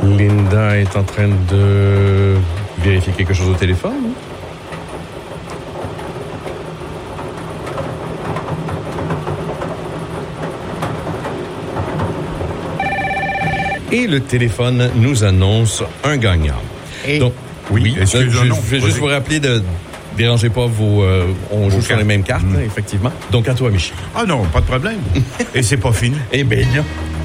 Linda est en train de vérifier quelque chose au téléphone. Et le téléphone nous annonce un gagnant. Donc, oui, je vais juste vous rappeler de dérangez pas on joue sur les mêmes cartes, effectivement. Donc, à toi, Michel. Ah non, pas de problème. Et c'est pas fini. Eh bien, non.